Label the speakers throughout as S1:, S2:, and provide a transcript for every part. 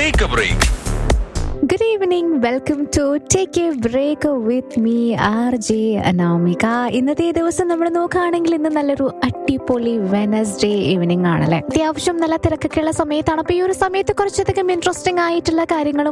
S1: Take a break.
S2: Good evening. Welcome to Take a Break with me, RJ Anamika. ഇന്നത്തെ ദിവസം നമ്മൾ നോക്കുകയാണെങ്കിൽ ഇന്ന് നല്ലൊരു അടിപൊളി വെനസ്ഡേ ഈവനിങ് ആണല്ലേ. അത്യാവശ്യം നല്ല തിരക്കൊക്കെയുള്ള സമയത്താണ്. അപ്പോൾ ഈ ഒരു സമയത്ത് കുറച്ചധികം ഇൻട്രസ്റ്റിംഗ് ആയിട്ടുള്ള കാര്യങ്ങളും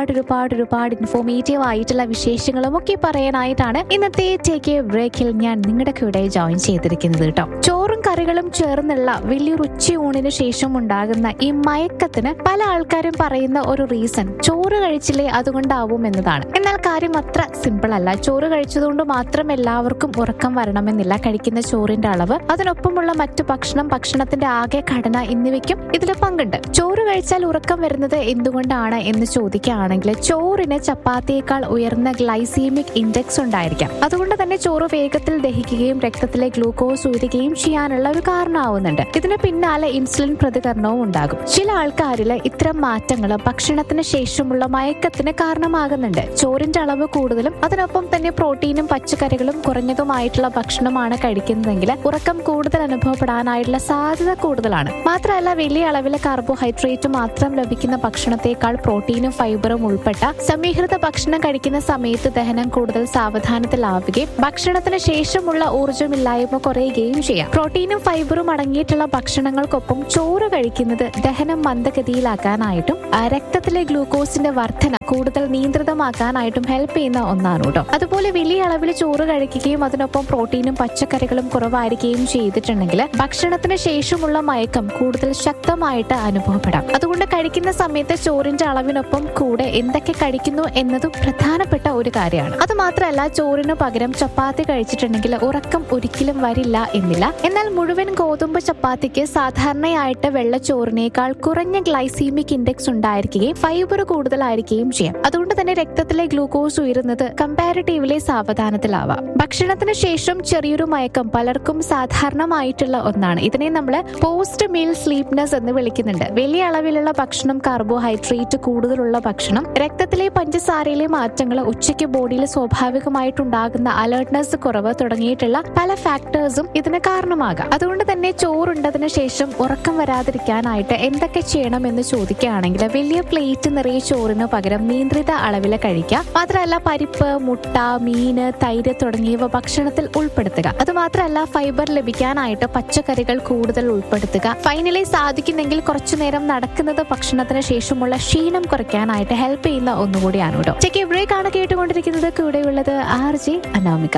S2: ഒരുപാട് ഇൻഫോർമേറ്റീവ് ആയിട്ടുള്ള വിശേഷങ്ങളും ഒക്കെ പറയാനായിട്ടാണ് ഇന്നത്തെ ടേക്ക് എ ബ്രേക്കിൽ ഞാൻ നിങ്ങളുടെ കൂടെ ജോയിൻ ചെയ്തിരിക്കുന്നത് കേട്ടോ. ചോറും കറികളും ചേർന്നുള്ള വലിയൊരു ഉച്ചയൂണിന് ശേഷം ഉണ്ടാകുന്ന ഈ മയക്കത്തിന് പല ആൾക്കാരും പറയുന്ന ഒരു റീസൺ ചോറ് കഴിച്ചില്ലേ അതുകൊണ്ടാവും എന്നതാണ്. എന്നാൽ കാര്യം അത്ര സിമ്പിൾ അല്ല. ചോറ് കഴിച്ചതുകൊണ്ട് മാത്രം എല്ലാവർക്കും ഉറക്കം വരണമെന്നില്ല. കഴിക്കുന്ന ചോറിന്റെ അളവ്, അതിനൊപ്പമുള്ള മറ്റു ഭക്ഷണത്തിന്റെ ആകെ ഘടന എന്നിവയ്ക്കും ഇതിൽ പങ്കുണ്ട്. ചോറ് കഴിച്ചാൽ ഉറക്കം വരുന്നത് എന്തുകൊണ്ടാണ് എന്ന് ചോദിക്കുകയാണെങ്കിൽ ചോറിന് ചപ്പാത്തിയേക്കാൾ ഉയർന്ന ഗ്ലൈസീമിക് ഇൻഡെക്സ് ഉണ്ടായിരിക്കാം. അതുകൊണ്ട് തന്നെ ചോറ് വേഗത്തിൽ ദഹിക്കുകയും രക്തത്തിലെ ഗ്ലൂക്കോസ് ഉയരുകയും ചെയ്യാനുള്ള ഒരു കാരണമാവുന്നുണ്ട്. ഇതിന് പിന്നാലെ ഇൻസുലിൻ പ്രതികരണവും ഉണ്ടാകും. ചില ആൾക്കാരിൽ ഇത്തരം മാറ്റങ്ങൾ ഭക്ഷണത്തിന് ശേഷമുള്ള മയക്കത്തിന് കാരണമാകുന്നുണ്ട്. ചോറിന്റെ അളവ് കൂടുതലും അതിനൊപ്പം തന്നെ പ്രോട്ടീനും പച്ചക്കറികളും കുറഞ്ഞതുമായിട്ടുള്ള ഭക്ഷണമാണ് കഴിക്കുന്നതെങ്കിൽ ഉറക്കം കൂടുതൽ അനുഭവപ്പെടാനായിട്ടുള്ള സാധ്യത കൂടുതലാണ്. മാത്രമല്ല വലിയ അളവിലെ കാർബോഹൈഡ്രേറ്റ് മാത്രം ലഭിക്കുന്ന ഭക്ഷണത്തെക്കാൾ പ്രോട്ടീനും ഫൈബറും ഉൾപ്പെട്ട സമീകൃത ഭക്ഷണം കഴിക്കുന്ന സമയത്ത് ദഹനം കൂടുതൽ സാവധാനത്തിലാവുകയും ഭക്ഷണത്തിന് ശേഷമുള്ള ഊർജ്ജമില്ലായ്മ കുറയുകയും ചെയ്യാം. പ്രോട്ടീനും ഫൈബറും അടങ്ങിയിട്ടുള്ള ഭക്ഷണങ്ങൾക്കൊപ്പം ചോറ് കഴിക്കുന്നത് ദഹനം മന്ദഗതിയിലാക്കാനായിട്ടും രക്തത്തിലെ ഗ്ലൂക്കോസിന്റെ വർധന കൂടുതൽ നിയന്ത്രിതമാക്കാനായിട്ടും ഹെൽപ്പ് ചെയ്യുന്ന ഒന്നാണ് കേട്ടോ. അതുപോലെ വലിയ അളവിൽ ചോറ് കഴിക്കുകയും അതിനൊപ്പം പ്രോട്ടീനും പച്ചക്കറികളും കുറവായിരിക്കുകയും ചെയ്തിട്ടുണ്ടെങ്കിൽ ഭക്ഷണത്തിന് ശേഷമുള്ള മയക്കം കൂടുതൽ ശക്തമായിട്ട് അനുഭവപ്പെടാം. അതുകൊണ്ട് കഴിക്കുന്ന സമയത്ത് ചോറിന്റെ അളവിനൊപ്പം കൂടെ എന്തൊക്കെ കഴിക്കുന്നു എന്നതും പ്രധാനപ്പെട്ട ഒരു കാര്യമാണ്. അത് മാത്രമല്ല ചോറിന് പകരം ചപ്പാത്തി കഴിച്ചിട്ടുണ്ടെങ്കിൽ ഉറക്കം ഒരിക്കലും വരില്ല എന്നില്ല. എന്നാൽ മുഴുവൻ ഗോതമ്പ് ചപ്പാത്തിക്ക് സാധാരണയായിട്ട് വെള്ളച്ചോറിനേക്കാൾ കുറഞ്ഞ ഗ്ലൈസീമിക് ഇൻഡെക്സ് ഉണ്ടായിരിക്കുകയും ഫൈബർ കൂടുതലായിരിക്കുകയും ചെയ്യാം. അതുകൊണ്ട് തന്നെ രക്തത്തിലെ ഗ്ലൂക്കോസ് ഉയരുന്നത് കമ്പാരിറ്റീവ്ലി സാവധാനത്തിലാവാം. ഭക്ഷണത്തിന് ശേഷം ചെറിയൊരു മയക്കം പലർക്കും സാധാരണമായിട്ടുള്ള ഒന്നാണ്. ഇതിനെ നമ്മൾ പോസ്റ്റ് മീൽ സ്ലീപ്നെസ് എന്ന് വിളിക്കുന്നുണ്ട്. വലിയ അളവിലുള്ള ഭക്ഷണം, കാർബോഹൈഡ്രേറ്റ് കൂടുതലുള്ള ഭക്ഷണം, രക്തത്തിലെ പഞ്ചസാരയിലെ മാറ്റങ്ങൾ, ഉച്ചയ്ക്ക് ബോഡിയിൽ സ്വാഭാവികമായിട്ടുണ്ടാകുന്ന അലേർട്ട്നെസ് കുറവ് തുടങ്ങിയിട്ടുള്ള പല ഫാക്ടേഴ്സും ഇതിന് കാരണമാകാം. അതുകൊണ്ട് തന്നെ ചോറുണ്ടതിന് ശേഷം ഉറക്കം വരാതിരിക്കാനായിട്ട് എന്തൊക്കെ ചെയ്യണം എന്ന് ചോദിക്കുകയാണെങ്കിൽ വലിയ പ്ലേറ്റ് നിറയെ ചോറിന് പകരം നിയന്ത്രിത അളവിൽ കഴിക്കാം. മാത്രമല്ല പരിപ്പ്, മുട്ട, മീന്, തൈര് തുടങ്ങിയവ ഭക്ഷണത്തിൽ ഉൾപ്പെടുത്തുക. അതുമാത്രമല്ല ഫൈബർ ലഭിക്കാനായിട്ട് പച്ചക്കറികൾ കൂടുതൽ ഉൾപ്പെടുത്തുക. ഫൈനലി സാധിക്കുന്നെങ്കിൽ കുറച്ചുനേരം നടക്കുന്നത് ഭക്ഷണത്തിന് ശേഷമുള്ള ക്ഷീണം കുറയ്ക്കാനായിട്ട് ഹെൽപ്പ് ചെയ്യുന്ന ഒന്നുകൂടിയാണ് കേട്ടോ. ടേക്ക് എ ബ്രേക്ക് ആണ് കേട്ടുകൊണ്ടിരിക്കുന്നത്. കൂടെയുള്ളത് RJ അനാമിക.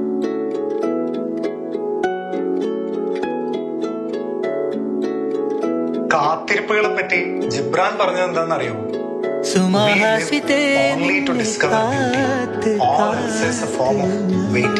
S3: കാത്തിരിപ്പുകളെ പറ്റി ജിബ്രാൻ പറഞ്ഞത് എന്താണെന്നറിയോ? Only to discover beauty. All else is a form of waiting.